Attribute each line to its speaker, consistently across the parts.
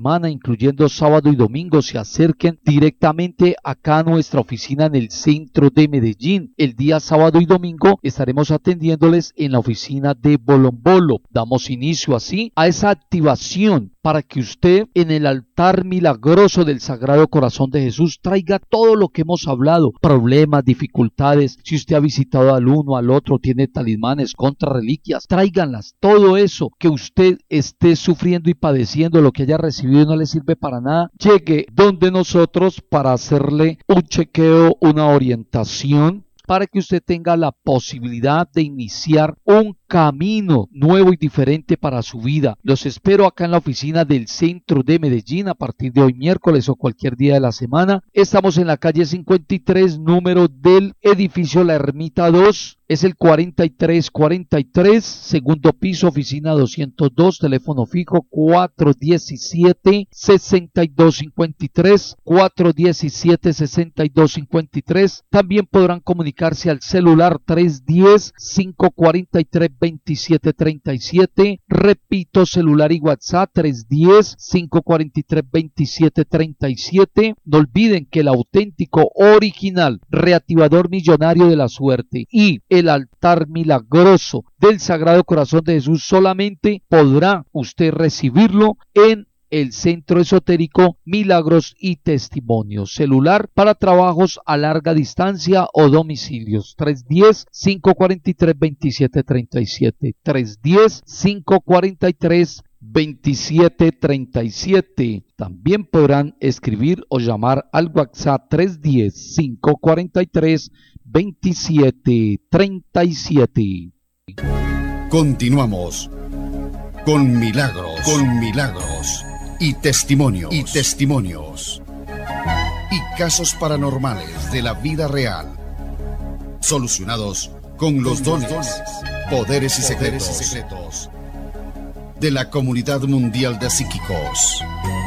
Speaker 1: semana, incluyendo sábado y domingo, se acerquen directamente acá a nuestra oficina en el centro de Medellín. El día sábado y domingo estaremos atendiéndoles en la oficina de Bolombolo. Damos inicio así a esa activación para que usted en el altar milagroso del Sagrado Corazón de Jesús traiga todo lo que hemos hablado, problemas, dificultades. Si usted ha visitado al uno, al otro, tiene talismanes, contra reliquias, tráiganlas. Todo eso que usted esté sufriendo y padeciendo, lo que haya recibido y no le sirve para nada, llegue donde nosotros para hacerle un chequeo, una orientación, para que usted tenga la posibilidad de iniciar un camino nuevo y diferente para su vida. Los espero acá en la oficina del centro de Medellín a partir de hoy miércoles o cualquier día de la semana. Estamos en la calle 53, número del edificio La Ermita 2. Es el 4343, segundo piso, oficina 202, teléfono fijo 417-6253, 417-6253. También podrán comunicarse al celular 310-543-2737. Repito, celular y WhatsApp 310-543-2737. No olviden que el auténtico, original, reactivador millonario de la suerte y el altar milagroso del Sagrado Corazón de Jesús solamente podrá usted recibirlo en el Centro Esotérico Milagros y Testimonios. Celular para trabajos a larga distancia o domicilios 310-543-2737, 310-543-2737. También podrán escribir o llamar al WhatsApp 310-543-2737.
Speaker 2: Continuamos con milagros y testimonios y casos paranormales de la vida real, solucionados con los dones, poderes y secretos de la comunidad mundial de psíquicos.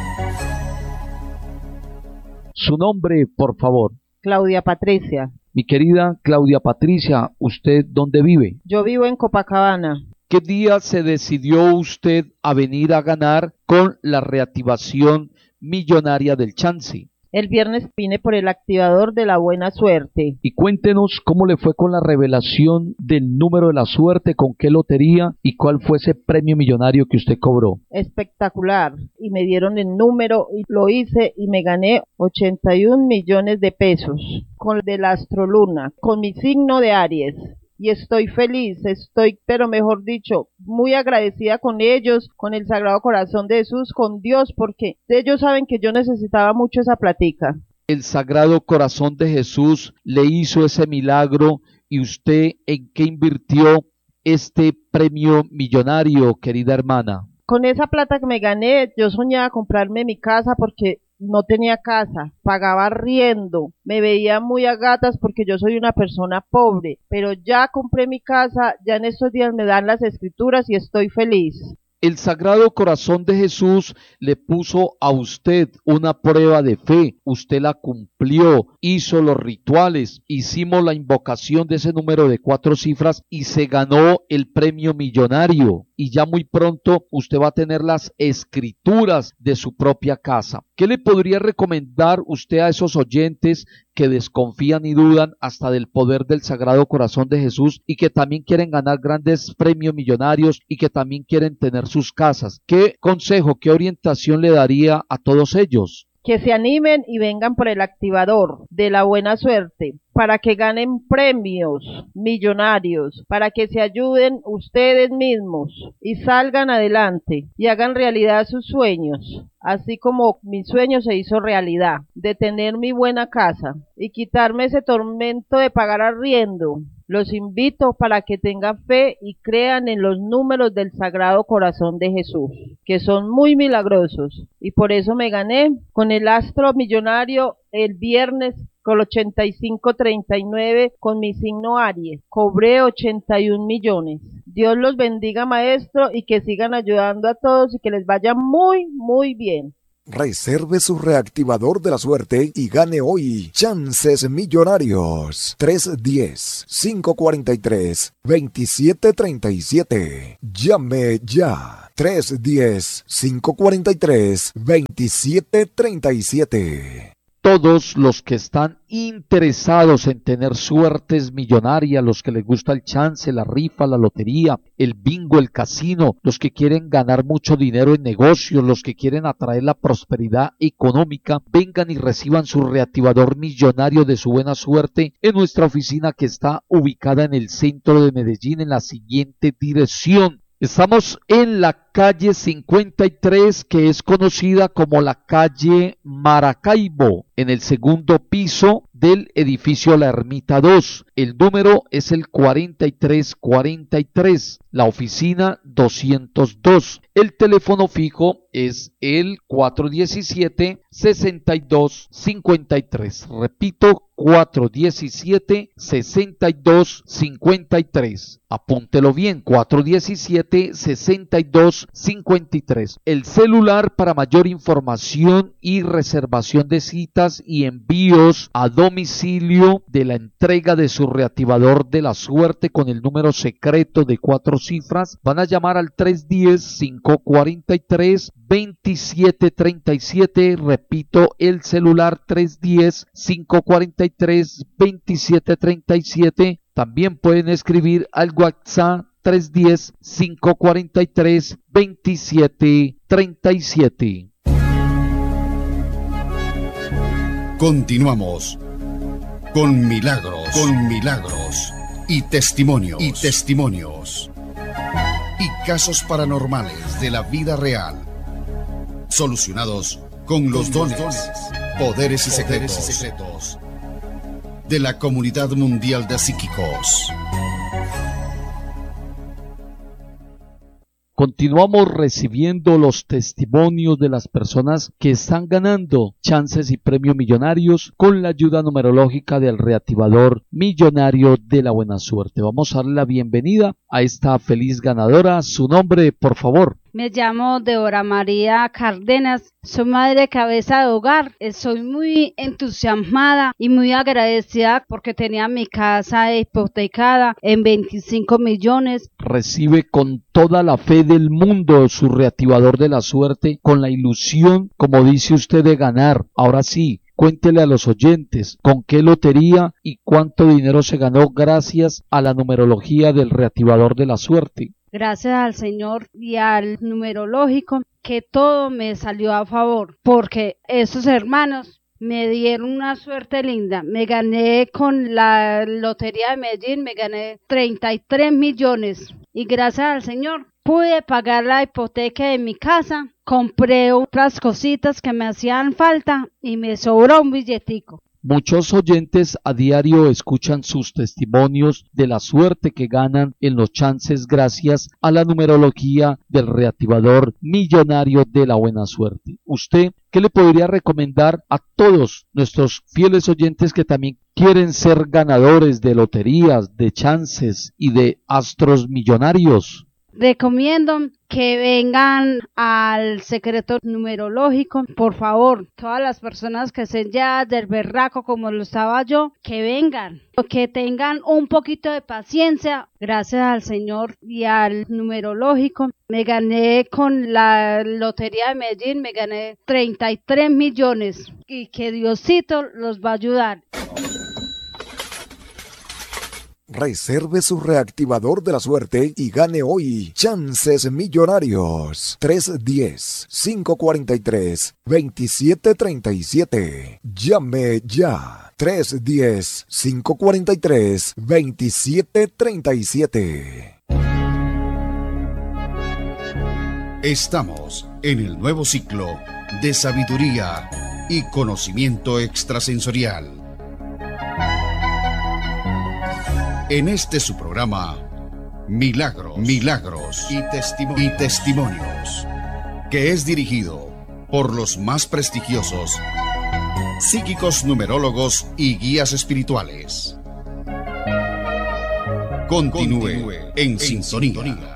Speaker 1: Su nombre, por favor.
Speaker 3: Claudia Patricia.
Speaker 1: Mi querida Claudia Patricia, ¿usted dónde vive?
Speaker 3: Yo vivo en Copacabana.
Speaker 1: ¿Qué día se decidió usted a venir a ganar con la reactivación millonaria del chance?
Speaker 3: El viernes vine por el activador de la buena suerte.
Speaker 1: Y cuéntenos cómo le fue con la revelación del número de la suerte, con qué lotería y cuál fue ese premio millonario que usted cobró.
Speaker 3: Espectacular. Y me dieron el número y lo hice y me gané 81 millones de pesos con el de la astroluna, con mi signo de Aries. Y estoy feliz, pero mejor dicho, muy agradecida con ellos, con el Sagrado Corazón de Jesús, con Dios, porque ellos saben que yo necesitaba mucho esa platica.
Speaker 1: El Sagrado Corazón de Jesús le hizo ese milagro, y usted, ¿en qué invirtió este premio millonario, querida hermana?
Speaker 3: Con esa plata que me gané, yo soñaba comprarme mi casa porque no tenía casa, pagaba arriendo, me veía muy a gatas porque yo soy una persona pobre, pero ya compré mi casa, ya en estos días me dan las escrituras y estoy feliz.
Speaker 1: El Sagrado Corazón de Jesús le puso a usted una prueba de fe, usted la cumplió, hizo los rituales, hicimos la invocación de ese número de 4 cifras y se ganó el premio millonario. Y ya muy pronto usted va a tener las escrituras de su propia casa. ¿Qué le podría recomendar usted a esos oyentes que desconfían y dudan hasta del poder del Sagrado Corazón de Jesús y que también quieren ganar grandes premios millonarios y que también quieren tener sus casas? ¿Qué consejo, qué orientación le daría a todos ellos?
Speaker 3: Que se animen y vengan por el activador de la buena suerte, para que ganen premios millonarios, para que se ayuden ustedes mismos y salgan adelante y hagan realidad sus sueños, así como mi sueño se hizo realidad, de tener mi buena casa y quitarme ese tormento de pagar arriendo. Los invito para que tengan fe y crean en los números del Sagrado Corazón de Jesús, que son muy milagrosos, y por eso me gané con el astro millonario el viernes con 8539 con mi signo Aries. Cobré 81 millones. Dios los bendiga, maestro, y que sigan ayudando a todos y que les vaya muy, muy bien.
Speaker 4: Reserve su reactivador de la suerte y gane hoy chances millonarios. 310-543-2737. Llame ya. 310-543-2737.
Speaker 1: Todos los que están interesados en tener suertes millonarias, los que les gusta el chance, la rifa, la lotería, el bingo, el casino, los que quieren ganar mucho dinero en negocios, los que quieren atraer la prosperidad económica, vengan y reciban su reactivador millonario de su buena suerte en nuestra oficina que está ubicada en el centro de Medellín en la siguiente dirección. Estamos en la calle 53, que es conocida como la calle Maracaibo, en el segundo piso del edificio La Ermita 2. El número es el 4343, la oficina 202. El teléfono fijo es el 417-6253. Repito, 417-6253. Apúntelo bien, 417-6253. El celular para mayor información y reservación de citas y envíos a domicilio de la entrega de su reactivador de la suerte con el número secreto de 4 cifras. Van a llamar al 310-543-2737. Repito, el celular 310-543-2737. También pueden escribir al WhatsApp 310-543-2737.
Speaker 2: Continuamos con milagros y testimonios y casos paranormales de la vida real, solucionados con los dones, poderes y secretos de la Comunidad Mundial de Psíquicos.
Speaker 1: Continuamos recibiendo los testimonios de las personas que están ganando chances y premios millonarios con la ayuda numerológica del reactivador millonario de la buena suerte. Vamos a darle la bienvenida a esta feliz ganadora. Su nombre, por favor.
Speaker 5: Me llamo Débora María Cárdenas, soy madre de cabeza de hogar. Soy muy entusiasmada y muy agradecida porque tenía mi casa hipotecada en 25 millones.
Speaker 1: Recibe con toda la fe del mundo su reactivador de la suerte, con la ilusión, como dice usted, de ganar. Ahora sí, cuéntele a los oyentes con qué lotería y cuánto dinero se ganó gracias a la numerología del reactivador de la suerte.
Speaker 5: Gracias al Señor y al numerológico que todo me salió a favor, porque esos hermanos me dieron una suerte linda. Me gané con la lotería de Medellín, me gané 33 millones y gracias al Señor pude pagar la hipoteca de mi casa, compré otras cositas que me hacían falta y me sobró un billetico.
Speaker 1: Muchos oyentes a diario escuchan sus testimonios de la suerte que ganan en los chances gracias a la numerología del reactivador millonario de la buena suerte. ¿Usted qué le podría recomendar a todos nuestros fieles oyentes que también quieren ser ganadores de loterías, de chances y de astros millonarios?
Speaker 5: Recomiendo que vengan al secreto numerológico, por favor, todas las personas que estén ya del berraco como lo estaba yo, que vengan, que tengan un poquito de paciencia. Gracias al Señor y al numerológico me gané con la lotería de Medellín, me gané 33 millones y que Diosito los va a ayudar.
Speaker 4: Reserve su reactivador de la suerte y gane hoy chances millonarios. 310-543-2737. Llame ya. 310-543-2737.
Speaker 2: Estamos en el nuevo ciclo de sabiduría y conocimiento extrasensorial. En este su programa, Milagros y Testimonios, que es dirigido por los más prestigiosos psíquicos, numerólogos y guías espirituales. Continúe en sintonía.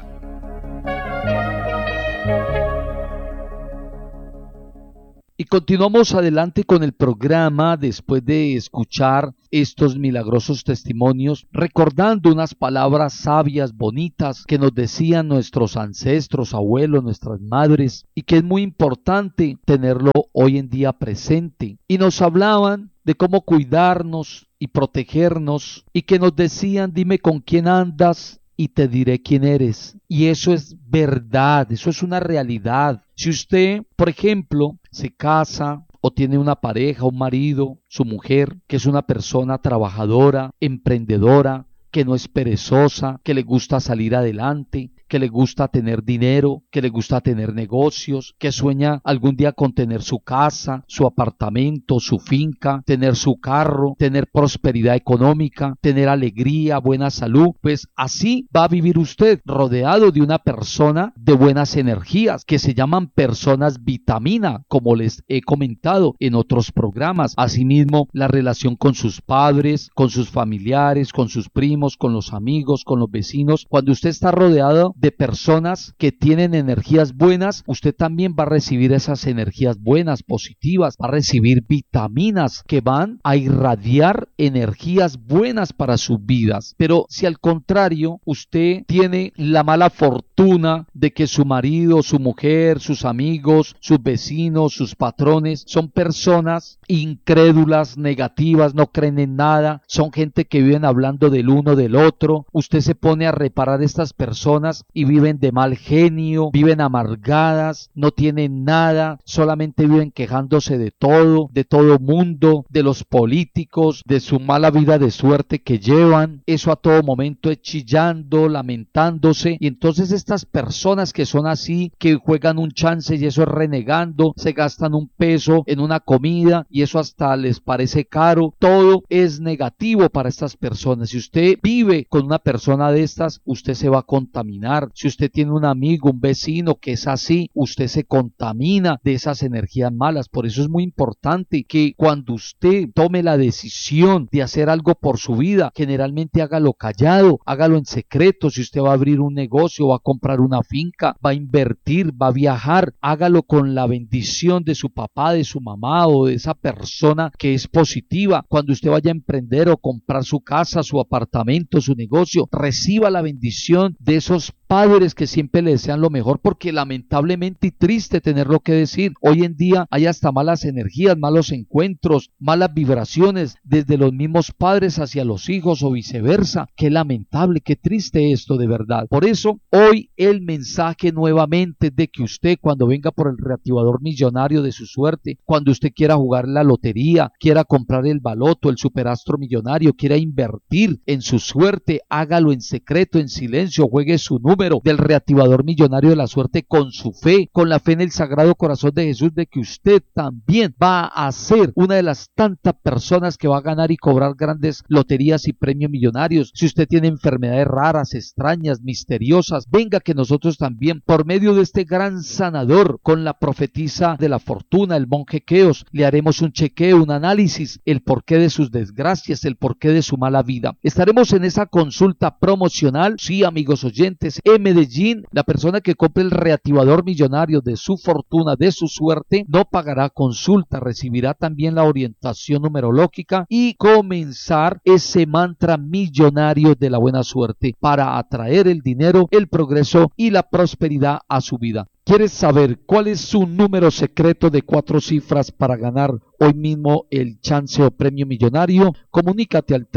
Speaker 1: Y continuamos adelante con el programa después de escuchar estos milagrosos testimonios, recordando unas palabras sabias, bonitas, que nos decían nuestros ancestros, abuelos, nuestras madres, y que es muy importante tenerlo hoy en día presente. Y nos hablaban de cómo cuidarnos y protegernos, y que nos decían: dime con quién andas y te diré quién eres. Y eso es verdad, eso es una realidad. Si usted, por ejemplo, se casa o tiene una pareja, un marido, su mujer, que es una persona trabajadora, emprendedora, que no es perezosa, que le gusta salir adelante, que le gusta tener dinero, que le gusta tener negocios, que sueña algún día con tener su casa, su apartamento, su finca, tener su carro, tener prosperidad económica, tener alegría, buena salud, pues así va a vivir usted, rodeado de una persona de buenas energías, que se llaman personas vitamina, como les he comentado en otros programas. Asimismo, la relación con sus padres, con sus familiares, con sus primos, con los amigos, con los vecinos. Cuando usted está rodeado de personas que tienen energías buenas, usted también va a recibir esas energías buenas, positivas, va a recibir vitaminas que van a irradiar energías buenas para sus vidas. Pero si al contrario usted tiene la mala fortuna de que su marido, su mujer, sus amigos, sus vecinos, sus patrones son personas incrédulas, negativas, no creen en nada, son gente que viven hablando del uno del otro, usted se pone a reparar estas personas y viven de mal genio, viven amargadas, no tienen nada, solamente viven quejándose de todo mundo, de los políticos, de su mala vida de suerte que llevan. Eso a todo momento es chillando, lamentándose. Y entonces estas personas que son así, que juegan un chance y eso es renegando, se gastan un peso en una comida y eso hasta les parece caro, todo es negativo para estas personas. Si usted vive con una persona de estas, usted se va a contaminar. Si usted tiene un amigo, un vecino que es así, usted se contamina de esas energías malas. Por eso es muy importante que cuando usted tome la decisión de hacer algo por su vida, generalmente hágalo callado, hágalo en secreto. Si usted va a abrir un negocio, va a comprar una finca, va a invertir, va a viajar, hágalo con la bendición de su papá, de su mamá o de esa persona que es positiva. Cuando usted vaya a emprender o comprar su casa, su apartamento, su negocio, reciba la bendición de esos padres que siempre le desean lo mejor, porque lamentablemente y triste tenerlo que decir, hoy en día hay hasta malas energías, malos encuentros, malas vibraciones desde los mismos padres hacia los hijos o viceversa. Qué lamentable, qué triste esto de verdad. Por eso hoy el mensaje nuevamente de que usted, cuando venga por el reactivador millonario de su suerte, cuando usted quiera jugar la lotería, quiera comprar el baloto, el superastro millonario, quiera invertir en su suerte, hágalo en secreto, en silencio, juegue su número del reactivador millonario de la suerte con su fe, con la fe en el Sagrado Corazón de Jesús, de que usted también va a ser una de las tantas personas que va a ganar y cobrar grandes loterías y premios millonarios. Si usted tiene enfermedades raras, extrañas, misteriosas, venga que nosotros también, por medio de este gran sanador, con la profetisa de la fortuna, el monje Keos, le haremos un chequeo, un análisis, el porqué de sus desgracias, el porqué de su mala vida. Estaremos en esa consulta promocional, sí, amigos oyentes, en Medellín. La persona que compre el reactivador millonario de su fortuna, de su suerte, no pagará consulta, recibirá también la orientación numerológica y comenzar ese mantra millonario de la buena suerte para atraer el dinero, el progreso y la prosperidad a su vida. ¿Quieres saber cuál es su número secreto de 4 cifras para ganar hoy mismo el chance o premio millonario? Comunícate al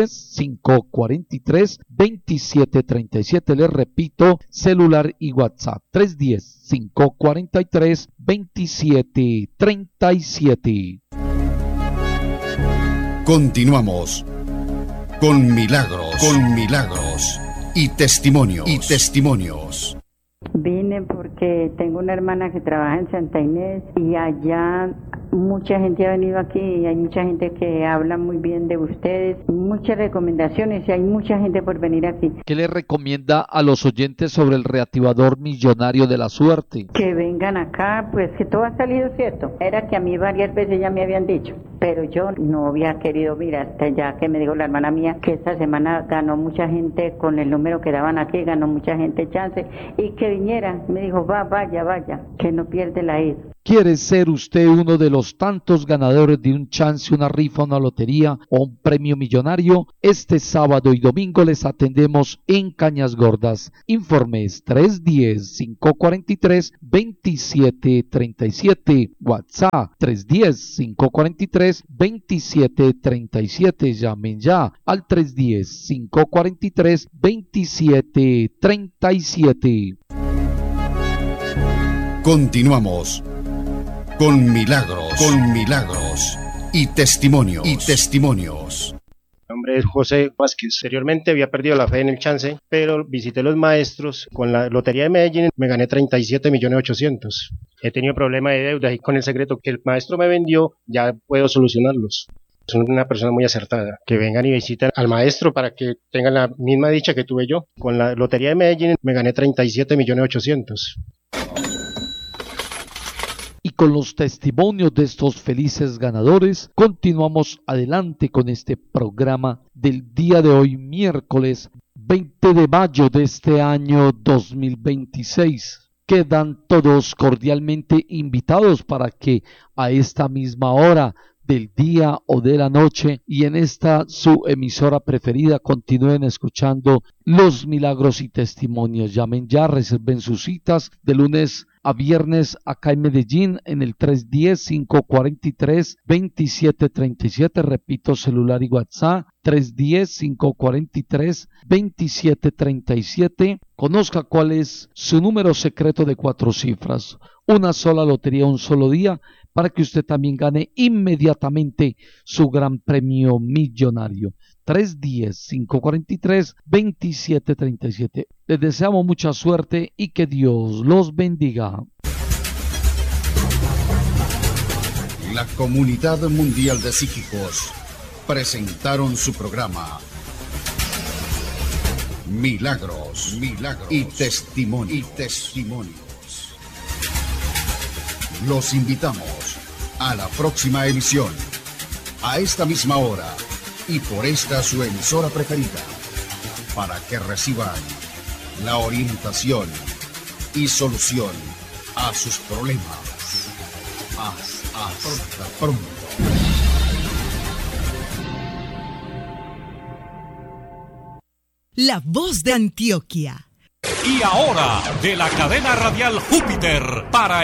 Speaker 1: 310-543-2737. Les repito, celular y WhatsApp. 310-543-2737.
Speaker 2: Continuamos con milagros y testimonios.
Speaker 6: Vine porque tengo una hermana que trabaja en Santa Inés y allá mucha gente ha venido aquí y hay mucha gente que habla muy bien de ustedes, muchas recomendaciones y hay mucha gente por venir aquí.
Speaker 1: ¿Qué le recomienda a los oyentes sobre el reactivador millonario de la suerte?
Speaker 6: Que vengan acá, pues que todo ha salido cierto. Era que a mí varias veces ya me habían dicho, pero yo no había querido mirar hasta ya que me dijo la hermana mía que esta semana ganó mucha gente con el número que daban aquí, ganó mucha gente chance y que viniera. Me dijo, vaya, que no pierde la ida.
Speaker 1: ¿Quiere ser usted uno de los tantos ganadores de un chance, una rifa, una lotería o un premio millonario? Este sábado y domingo les atendemos en Cañas Gordas. Informes 310-543-2737. WhatsApp 310-543-2737. Llamen ya al 310-543-2737.
Speaker 2: Continuamos con milagros y testimonios.
Speaker 7: Mi nombre es José Vázquez. Anteriormente había perdido la fe en el chance, pero visité los maestros. Con la Lotería de Medellín me gané 37.800.000. He tenido problemas de deuda y con el secreto que el maestro me vendió ya puedo solucionarlos. Son una persona muy acertada. Que vengan y visiten al maestro para que tengan la misma dicha que tuve yo. Con la Lotería de Medellín me gané 37.800.000.
Speaker 1: Y con los testimonios de estos felices ganadores, continuamos adelante con este programa del día de hoy, miércoles 20 de mayo de este año 2026. Quedan todos cordialmente invitados para que a esta misma hora del día o de la noche y en esta su emisora preferida continúen escuchando los milagros y testimonios. Llamen ya, reserven sus citas de lunes a viernes acá en Medellín en el 310-543-2737, repito, celular y WhatsApp 310-543-2737. Conozca cuál es su número secreto de 4 cifras, una sola lotería, un solo día, para que usted también gane inmediatamente su gran premio millonario. 310-543-2737. Les deseamos mucha suerte y que Dios los bendiga.
Speaker 2: La Comunidad Mundial de Psíquicos presentaron su programa Milagros y Testimonios. Los invitamos a la próxima emisión, a esta misma hora y por esta su emisora preferida, para que reciban la orientación y solución a sus problemas. Hasta pronto.
Speaker 8: La voz de Antioquia.
Speaker 9: Y ahora, de la cadena radial Júpiter, para